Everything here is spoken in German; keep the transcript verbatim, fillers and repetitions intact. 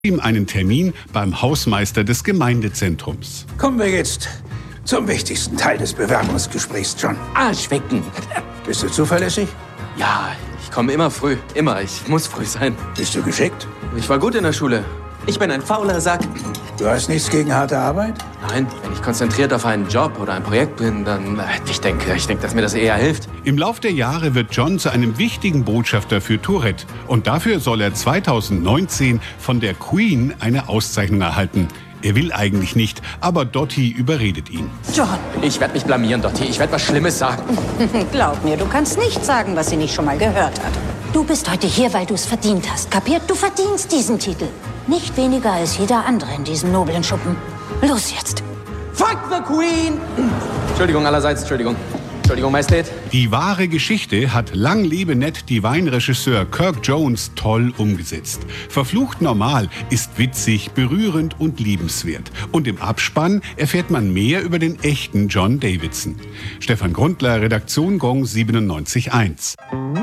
ihm einen Termin beim Hausmeister des Gemeindezentrums. Kommen wir jetzt zum wichtigsten Teil des Bewerbungsgesprächs, John. Arschwecken. Bist du zuverlässig? Ja, ich komme immer früh. Immer. Ich muss früh sein. Bist du geschickt? Ich war gut in der Schule. Ich bin ein fauler Sack. Du hast nichts gegen harte Arbeit? Nein, wenn ich konzentriert auf einen Job oder ein Projekt bin, dann... äh, Ich denke, ich denke, dass mir das eher hilft. Im Lauf der Jahre wird John zu einem wichtigen Botschafter für Tourette. Und dafür soll er zweitausendneunzehn von der Queen eine Auszeichnung erhalten. Er will eigentlich nicht, aber Dottie überredet ihn. John, Ich werde mich blamieren, Dottie. Ich werde was Schlimmes sagen. glaub mir, du kannst nicht sagen, was sie nicht schon mal gehört hat. Du bist heute hier, weil du es verdient hast. Kapiert? Du verdienst diesen Titel. Nicht weniger als jeder andere in diesem noblen Schuppen. Los jetzt. Fuck the Queen! Entschuldigung allerseits, Entschuldigung. Entschuldigung, Majestät. Die wahre Geschichte hat Lang lebe Ned Divine-Regisseur Kirk Jones toll umgesetzt. Verflucht normal ist witzig, berührend und liebenswert. Und im Abspann erfährt man mehr über den echten John Davidson. Stefan Grundler, Redaktion Gong siebenundneunzig Komma eins.